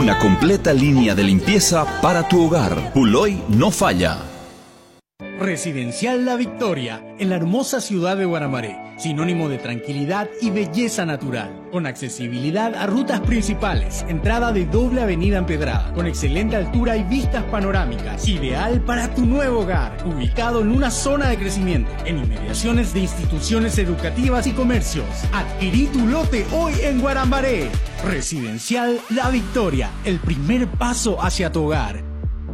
Una completa línea de limpieza para tu hogar. Puloy no falla. Residencial La Victoria, en la hermosa ciudad de Guaramaré, sinónimo de tranquilidad y belleza natural, con accesibilidad a rutas principales, entrada de doble avenida empedrada, con excelente altura y vistas panorámicas, ideal para tu nuevo hogar, ubicado en una zona de crecimiento, en inmediaciones de instituciones educativas y comercios. Adquirí tu lote hoy en Guaramaré. Residencial La Victoria, el primer paso hacia tu hogar.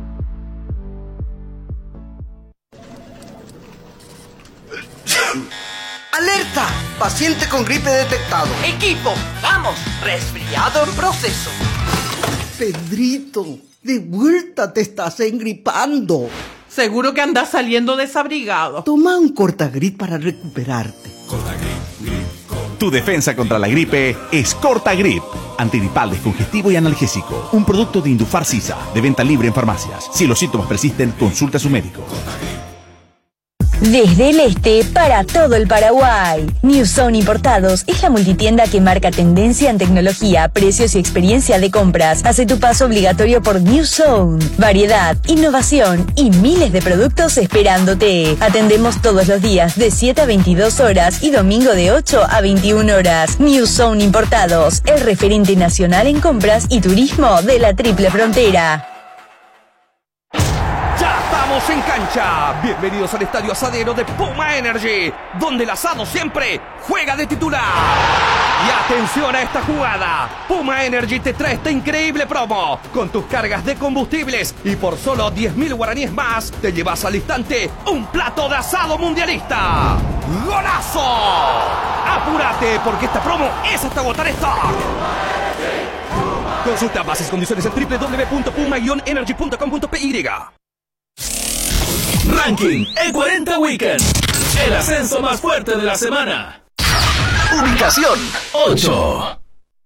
¡Alerta! Paciente con gripe detectado. Equipo, vamos, resfriado en proceso. Pedrito, de vuelta te estás engripando. Seguro que andas saliendo desabrigado. Toma un Cortagrip para recuperarte. Tu defensa contra la gripe es Cortagrip. Antigripal, descongestivo y analgésico. Un producto de Indufar Sisa, de venta libre en farmacias. Si los síntomas persisten, consulta a su médico. Desde el este para todo el Paraguay. New Zone Importados es la multitienda que marca tendencia en tecnología, precios y experiencia de compras. Hace tu paso obligatorio por New Zone. Variedad, innovación y miles de productos esperándote. Atendemos todos los días de 7 a 22 horas y domingo de 8 a 21 horas. New Zone Importados, el referente nacional en compras y turismo de la Triple Frontera. En cancha, bienvenidos al estadio asadero de Puma Energy, donde el asado siempre juega de titular. Y atención a esta jugada, Puma Energy te trae esta increíble promo, con tus cargas de combustibles y por solo 10.000 guaraníes más, te llevas al instante un plato de asado mundialista. ¡Golazo! Apúrate porque esta promo es hasta agotar stock. Consulta bases y condiciones en www.puma-energy.com.py. Ranking E40 Weekend. El ascenso más fuerte de la semana. Ubicación 8.